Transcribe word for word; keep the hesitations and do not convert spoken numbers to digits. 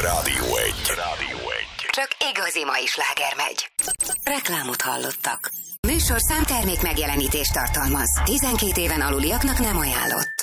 Rádió egy. Rádió egy. Csak igazi mai sláger megy. Reklámot hallottak. Műsorszám termék megjelenítést tartalmaz. tizenkét éven aluliaknak nem ajánlott.